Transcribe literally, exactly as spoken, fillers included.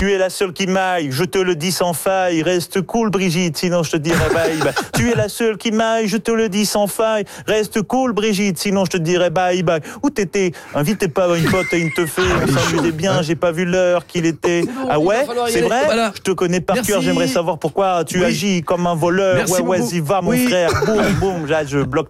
Tu es la seule qui m'aille, je te le dis sans faille. Reste cool, Brigitte, sinon je te dirai bye bye. Tu es la seule qui m'aille, je te le dis sans faille. Reste cool, Brigitte, sinon je te dirai bye bye. Où t'étais? Invitez pas une pote et une teufée. On s'amusait bien, j'ai pas vu l'heure qu'il était. Bon, Ah ouais, c'est vrai. Voilà. Je te connais par Merci. cœur. J'aimerais savoir pourquoi tu oui. agis comme un voleur. Merci ouais, beaucoup. vas-y, va, mon oui. frère. Boum, boum. Là, je bloque